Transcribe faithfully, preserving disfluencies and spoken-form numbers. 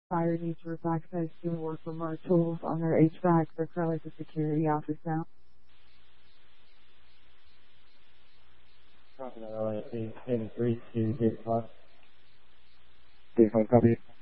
Fire needs to reply because doing work from our tools on their H V A C. They're currently at the security office now. Copy that, L A, eight, eight, three, two, eight, five. eight five, copy.